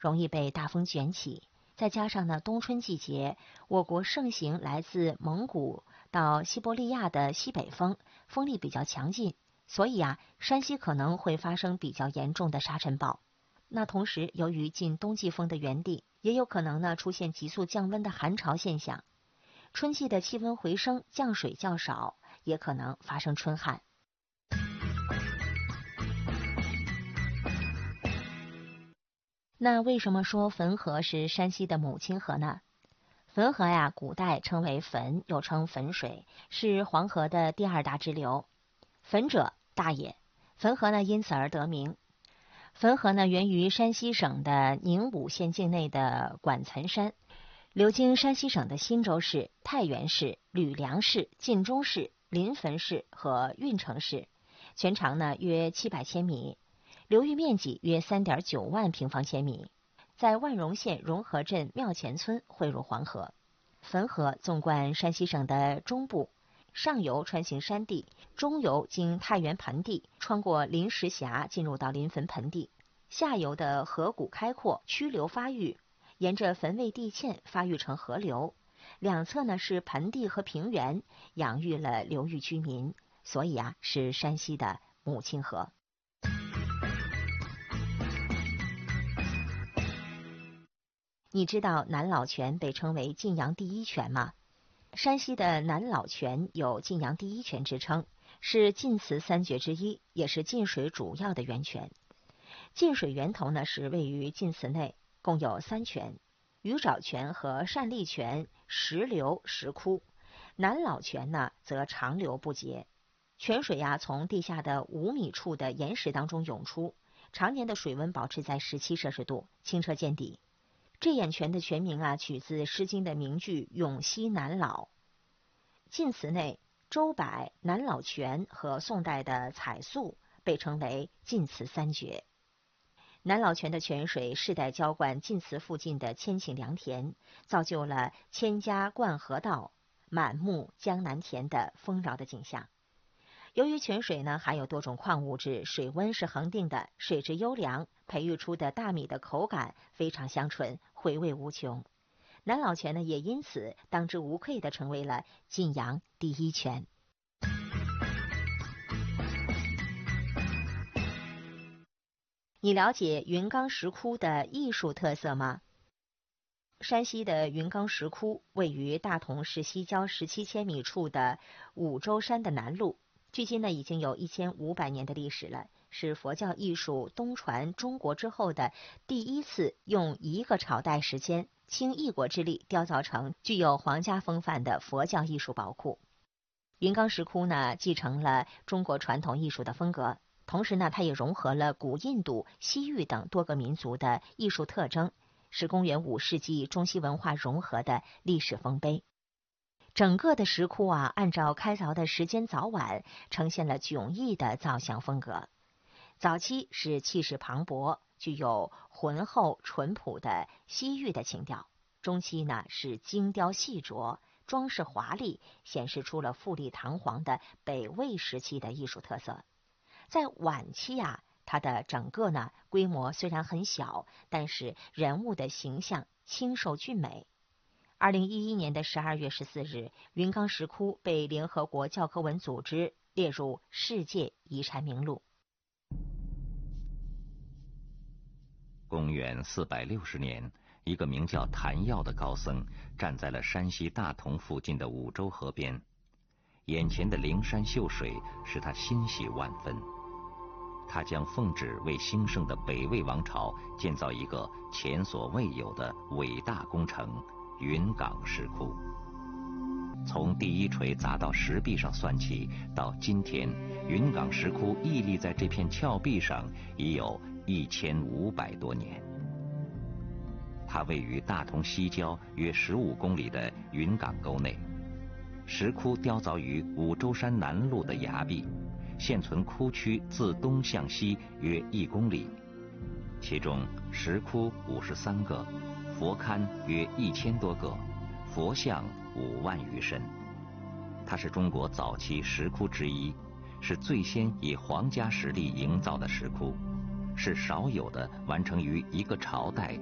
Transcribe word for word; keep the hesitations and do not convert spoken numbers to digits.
容易被大风卷起。再加上呢，冬春季节，我国盛行来自蒙古到西伯利亚的西北风，风力比较强劲，所以啊，山西可能会发生比较严重的沙尘暴。那同时，由于进冬季风的源地，也有可能呢出现急速降温的寒潮现象。春季的气温回升，降水较少，也可能发生春旱。那为什么说汾河是山西的母亲河呢？汾河呀，古代称为汾，又称汾水，是黄河的第二大支流。汾者，大也。汾河呢，因此而得名。汾河呢，源于山西省的宁武县境内的管岑山，流经山西省的忻州市、太原市、吕梁市、晋中市、临汾市和运城市，全长呢约七百千米。流域面积约 三点九万平方千米，在万荣县荣河镇庙前村汇入黄河。汾河纵贯山西省的中部，上游穿行山地，中游经太原盆地，穿过临石峡进入到临汾盆地，下游的河谷开阔，曲流发育，沿着汾渭地堑发育成河流，两侧呢是盆地和平原，养育了流域居民，所以啊是山西的母亲河。你知道南老泉被称为晋阳第一泉吗？山西的南老泉有晋阳第一泉之称，是晋祠三绝之一，也是晋水主要的源泉。晋水源头呢是位于晋祠内，共有三泉：鱼沼泉和单立泉，时流时枯。南老泉呢则长流不竭，泉水呀、啊、从地下的五米处的岩石当中涌出，常年的水温保持在十七摄氏度，清澈见底。这眼泉的全名啊，取自《诗经》的名句“永熙南老”。晋祠内，周柏、南老泉和宋代的彩塑被称为晋祠三绝。南老泉的泉水世代浇灌晋祠附近的千顷良田，造就了千家灌河道、满目江南田的丰饶的景象。由于泉水呢含有多种矿物质，水温是恒定的，水质优良，培育出的大米的口感非常香醇，回味无穷。南老泉呢也因此当之无愧地成为了晋阳第一泉。你了解云冈石窟的艺术特色吗？山西的云冈石窟位于大同市西郊十七千米处的五洲山的南麓，距今呢已经有一千五百年的历史了，是佛教艺术东传中国之后的第一次用一个朝代时间倾异国之力雕造成具有皇家风范的佛教艺术宝库。云冈石窟呢继承了中国传统艺术的风格，同时呢它也融合了古印度、西域等多个民族的艺术特征，是公元五世纪中西文化融合的历史丰碑。整个的石窟啊，按照开凿的时间早晚，呈现了迥异的造像风格。早期是气势磅礴，具有浑厚淳朴的西域的情调；中期呢是精雕细琢，装饰华丽，显示出了富丽堂皇的北魏时期的艺术特色。在晚期啊，它的整个呢规模虽然很小，但是人物的形象清瘦俊美。二零一一年的十二月十四日，云冈石窟被联合国教科文组织列入世界遗产名录。 公元四百六十年，一个名叫谭耀的高僧站在了山西大同附近的五洲河边，眼前的灵山秀水使他欣喜万分。他将奉旨为兴盛的北魏王朝建造一个前所未有的伟大工程——云冈石窟。从第一锤砸到石壁上算起，到今天，云冈石窟屹立在这片峭壁上已有一千五百多年。它位于大同西郊约十五公里的云冈沟内，石窟雕凿于五洲山南麓的崖壁，现存窟区自东向西约一公里，其中石窟五十三个，佛龛约一千多个，佛像五万余身。它是中国早期石窟之一，是最先以皇家实力营造的石窟，是少有的完成于一个朝代